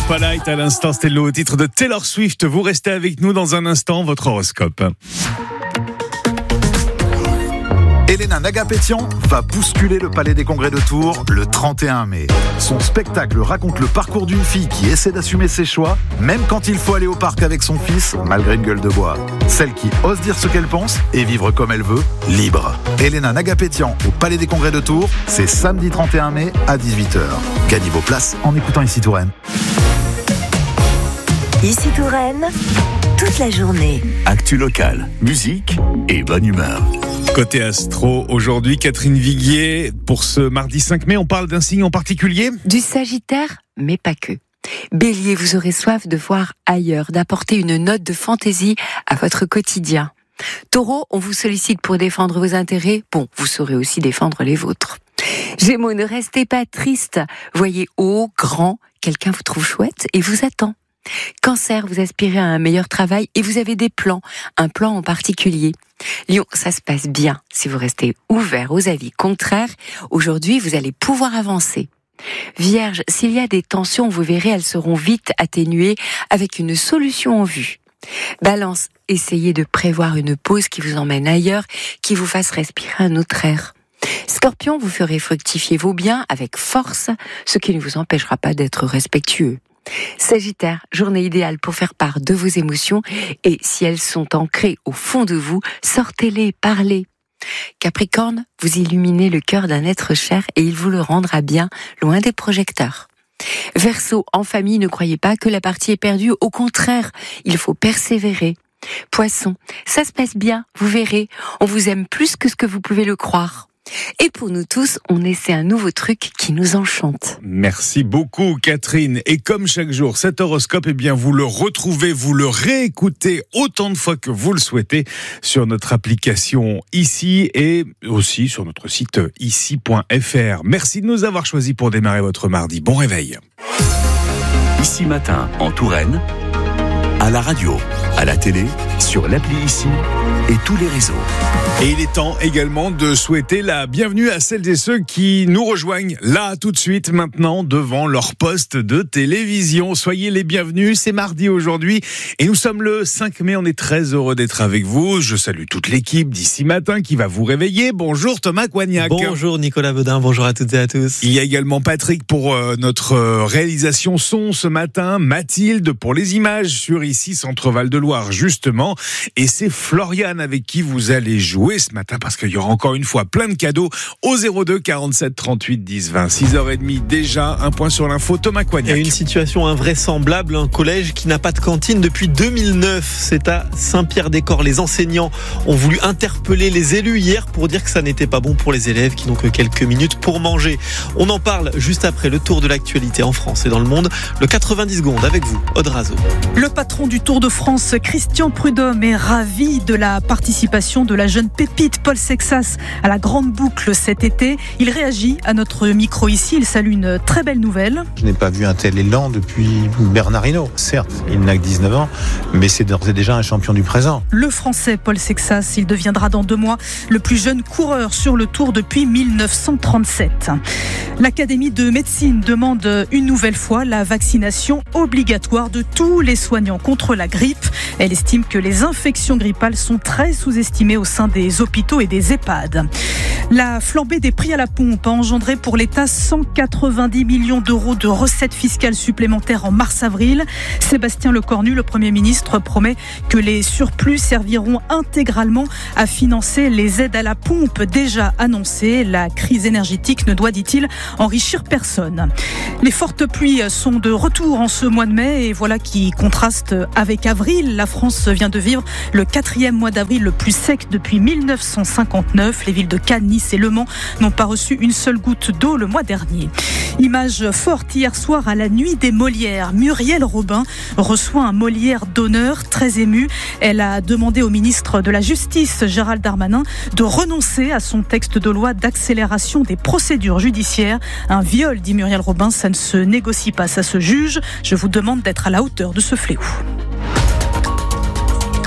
Spotlight, à l'instant, c'était le titre de Taylor Swift. Vous restez avec nous dans un instant, votre horoscope. Elena Nagapétian va bousculer le Palais des Congrès de Tours le 31 mai. Son spectacle raconte le parcours d'une fille qui essaie d'assumer ses choix, même quand il faut aller au parc avec son fils, malgré une gueule de bois. Celle qui ose dire ce qu'elle pense et vivre comme elle veut, libre. Elena Nagapétian au Palais des Congrès de Tours, c'est samedi 31 mai à 18h. Gagnez vos places en écoutant Ici Touraine. Ici Touraine, toute la journée. Actu locale, musique et bonne humeur. Côté astro, aujourd'hui, Catherine Viguier, pour ce mardi 5 mai, on parle d'un signe en particulier ? Du Sagittaire, mais pas que. Bélier, vous aurez soif de voir ailleurs, d'apporter une note de fantaisie à votre quotidien. Taureau, on vous sollicite pour défendre vos intérêts. Bon, vous saurez aussi défendre les vôtres. Gémeaux, ne restez pas triste. Voyez haut, grand, quelqu'un vous trouve chouette et vous attend. Cancer, vous aspirez à un meilleur travail et vous avez des plans, un plan en particulier. Lion, ça se passe bien si vous restez ouvert aux avis contraires. Aujourd'hui, vous allez pouvoir avancer. Vierge, s'il y a des tensions, vous verrez, elles seront vite atténuées avec une solution en vue. Balance, essayez de prévoir une pause qui vous emmène ailleurs, qui vous fasse respirer un autre air. Scorpion, vous ferez fructifier vos biens avec force, ce qui ne vous empêchera pas d'être respectueux. Sagittaire, journée idéale pour faire part de vos émotions et si elles sont ancrées au fond de vous, sortez-les, parlez. Capricorne, vous illuminez le cœur d'un être cher et il vous le rendra bien loin des projecteurs. Verseau, en famille, ne croyez pas que la partie est perdue, au contraire, il faut persévérer. Poisson, ça se passe bien, vous verrez, on vous aime plus que ce que vous pouvez le croire. Et pour nous tous, on essaie un nouveau truc qui nous enchante. Merci beaucoup Catherine. Et comme chaque jour, cet horoscope, eh bien, vous le retrouvez, vous le réécoutez autant de fois que vous le souhaitez sur notre application Ici et aussi sur notre site ici.fr. Merci de nous avoir choisis pour démarrer votre mardi. Bon réveil. Ici Matin en Touraine, à la radio, à la télé, sur l'appli Ici et tous les réseaux. Et il est temps également de souhaiter la bienvenue à celles et ceux qui nous rejoignent là tout de suite maintenant devant leur poste de télévision. Soyez les bienvenus, c'est mardi aujourd'hui et nous sommes le 5 mai, on est très heureux d'être avec vous. Je salue toute l'équipe d'Ici Matin qui va vous réveiller. Bonjour Thomas Coignac. Bonjour Nicolas Baudin, bonjour à toutes et à tous. Il y a également Patrick pour notre réalisation son ce matin, Mathilde pour les images sur Ici Centre Val de Loire justement et c'est Floriane avec qui vous allez jouer ce matin parce qu'il y aura encore une fois plein de cadeaux au 02 47 38 10 20. 6h30 déjà, un point sur l'info, Thomas Coignac. Il y a une situation invraisemblable, un collège qui n'a pas de cantine depuis 2009. C'est à Saint-Pierre-des-Corps. Les enseignants ont voulu interpeller les élus hier pour dire que ça n'était pas bon pour les élèves qui n'ont que quelques minutes pour manger. On en parle juste après le tour de l'actualité en France et dans le monde. Le 90 secondes avec vous, Aude Razo. Le patron du Tour de France, Christian Prudhomme, est ravi de la participation de la jeune pépite Paul Sexas à la grande boucle cet été. Il réagit à notre micro ici. Il salue une très belle nouvelle. Je n'ai pas vu un tel élan depuis Bernard Hinault. Certes, il n'a que 19 ans, mais c'est d'ores et déjà un champion du présent. Le Français Paul Sexas, il deviendra dans 2 mois le plus jeune coureur sur le Tour depuis 1937. L'Académie de médecine demande une nouvelle fois la vaccination obligatoire de tous les soignants contre la grippe. Elle estime que les infections grippales sont très sous-estimées au sein des hôpitaux et des EHPAD. La flambée des prix à la pompe a engendré pour l'État 190 millions d'euros de recettes fiscales supplémentaires en mars-avril. Sébastien Lecornu, le Premier ministre, promet que les surplus serviront intégralement à financer les aides à la pompe déjà annoncées. La crise énergétique ne doit, dit-il, enrichir personne. Les fortes pluies sont de retour en ce mois de mai et voilà qui contraste avec avril. La France vient de vivre le 4e mois d'avril le plus sec depuis 1959. Les villes de Cannes, Nice et Le Mans n'ont pas reçu une seule goutte d'eau le mois dernier. Image forte hier soir à la nuit des Molières. Muriel Robin reçoit un Molière d'honneur, très émue. Elle a demandé au ministre de la Justice, Gérald Darmanin, de renoncer à son texte de loi d'accélération des procédures judiciaires. Un viol, dit Muriel Robin, ça ne se négocie pas, ça se juge. Je vous demande d'être à la hauteur de ce fléau.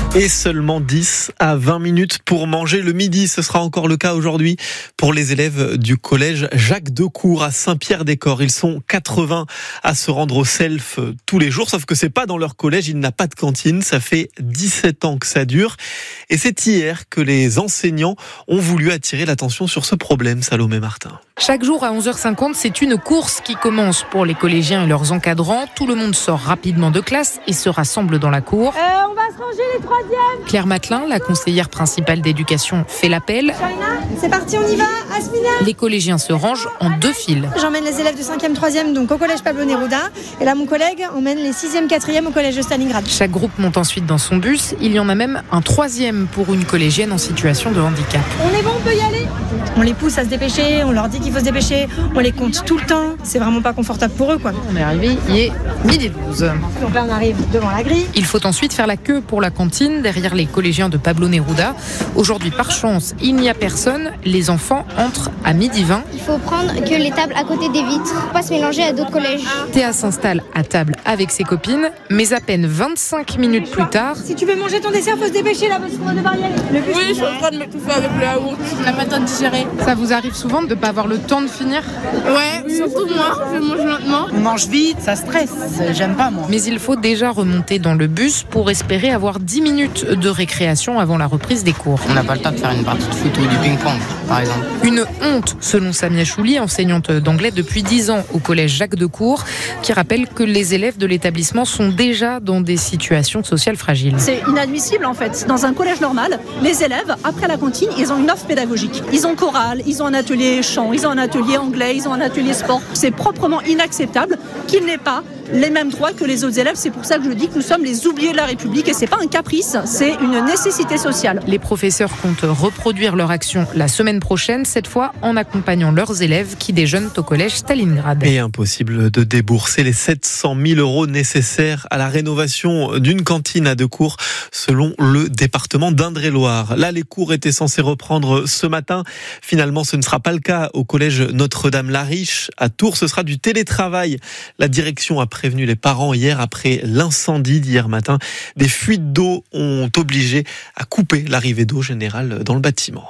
Et seulement 10 à 20 minutes pour manger le midi. Ce sera encore le cas aujourd'hui pour les élèves du collège Jacques Decour à Saint-Pierre-des-Corps. Ils sont 80 à se rendre au self tous les jours, sauf que c'est pas dans leur collège, il n'a pas de cantine. Ça fait 17 ans que ça dure. Et c'est hier que les enseignants ont voulu attirer l'attention sur ce problème, Salomé Martin. Chaque jour à 11h50, c'est une course qui commence pour les collégiens et leurs encadrants. Tout le monde sort rapidement de classe et se rassemble dans la cour. On va se ranger les troisièmes. Claire Matelin, la conseillère principale d'éducation, fait l'appel. C'est parti, on y va. Asmina. Les collégiens se rangent en 2 files. J'emmène les élèves de 5e, 3e donc au collège Pablo Neruda. Et là, mon collègue emmène les 6e, 4e au collège de Stalingrad. Chaque groupe monte ensuite dans son bus. Il y en a même un 3e pour une collégienne en situation de handicap. On est bon, on peut y aller. On les pousse à se dépêcher, on leur dit qu'il faut se dépêcher, on les compte tout le temps. C'est vraiment pas confortable pour eux, quoi. On est arrivé, il est 12h. Donc là, on arrive devant la grille. Il faut ensuite faire la queue pour la cantine derrière les collégiens de Pablo Neruda. Aujourd'hui, par chance, il n'y a personne. Les enfants entrent à 12h20. Il faut prendre que les tables à côté des vitres, pour pas se mélanger à d'autres collèges. Théa s'installe à table avec ses copines, mais à peine 25 minutes plus tard... Si tu veux manger ton dessert, faut se dépêcher là, parce qu'on va devoir y aller. Oui, je suis en train de m'étouffer avec le yaourt. La méthode digérée. Ça vous arrive souvent de ne pas avoir le temps de finir ? Ouais, surtout moi, je mange lentement. On mange vite, ça stresse, j'aime pas moi. Mais il faut déjà remonter dans le bus pour espérer avoir 10 minutes de récréation avant la reprise des cours. On n'a pas le temps de faire une partie de foot ou du ping-pong, par exemple. Une honte, selon Samia Chouli, enseignante d'anglais depuis 10 ans au collège Jacques Decour, qui rappelle que les élèves de l'établissement sont déjà dans des situations sociales fragiles. C'est inadmissible en fait. Dans un collège normal, les élèves, après la cantine, ils ont une offre pédagogique. Ils ont chorale, ils ont un atelier chant, ils ont un atelier anglais, ils ont un atelier sport. C'est proprement inacceptable qu'ils n'aient pas les mêmes droits que les autres élèves. C'est pour ça que je dis que nous sommes les oubliés de la République et c'est pas un caprice, c'est une nécessité sociale. Les professeurs comptent reproduire leur action la semaine prochaine, cette fois en accompagnant leurs élèves qui déjeunent au collège Stalingrad. Et impossible de débourser les 700 000 € nécessaires à la rénovation d'une cantine à Decour, selon le département d'Indre-et-Loire. Là, les cours étaient censés reprendre ce matin. Finalement, ce ne sera pas le cas au collège Notre-Dame-la-Riche. À Tours, ce sera du télétravail. La direction a prévenu les parents hier après l'incendie d'hier matin. Des fuites d'eau ont obligé à couper l'arrivée d'eau générale dans le bâtiment.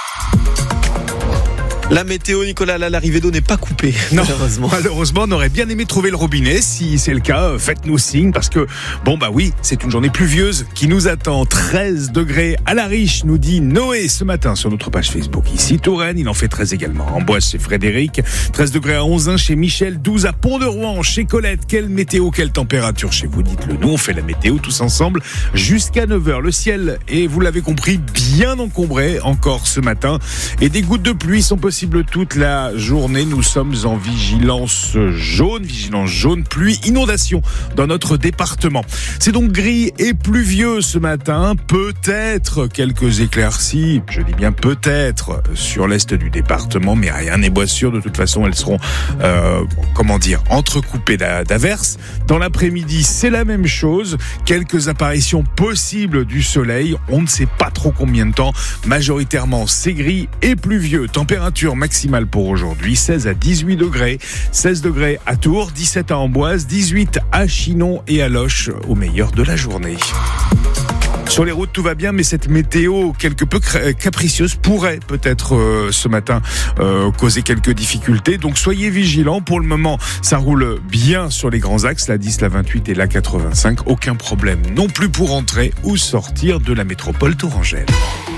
La météo, Nicolas, là, l'arrivée d'eau n'est pas coupée, non, malheureusement. Malheureusement, on aurait bien aimé trouver le robinet. Si c'est le cas, faites-nous signe parce que, oui, c'est une journée pluvieuse qui nous attend. 13 degrés à la Riche, nous dit Noé ce matin sur notre page Facebook. Ici, Touraine, il en fait 13 également. En Boisse, chez Frédéric. 13 degrés à Onzain chez Michel. 12 à Pont-de-Rouen, chez Colette. Quelle météo, quelle température chez vous? Dites-le nous, on fait la météo tous ensemble jusqu'à 9h. Le ciel est, vous l'avez compris, bien encombré encore ce matin. Et des gouttes de pluie sont possibles toute la journée. Nous sommes en vigilance jaune, pluie, inondation dans notre département. C'est donc gris et pluvieux ce matin. Peut-être quelques éclaircies, je dis bien peut-être, sur l'est du département, mais rien n'est boissure. De toute façon, elles seront, entrecoupées d'averses. Dans l'après-midi, c'est la même chose. Quelques apparitions possibles du soleil. On ne sait pas trop combien de temps. Majoritairement, c'est gris et pluvieux. Température maximale pour aujourd'hui, 16 à 18 degrés. 16 degrés à Tours, 17 à Amboise, 18 à Chinon et à Loches au meilleur de la journée. Sur les routes, tout va bien, mais cette météo quelque peu capricieuse pourrait peut-être ce matin causer quelques difficultés. Donc soyez vigilants. Pour le moment, ça roule bien sur les grands axes, la 10, la 28 et la 85. Aucun problème non plus pour entrer ou sortir de la métropole tourangelle.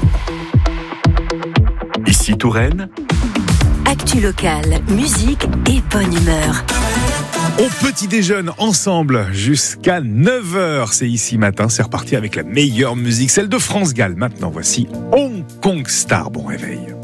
Ici Touraine. Actu locale, musique et bonne humeur. On petit déjeune ensemble jusqu'à 9h. C'est ici matin, c'est reparti avec la meilleure musique, celle de France Gall. Maintenant, voici Hong Kong Star. Bon réveil.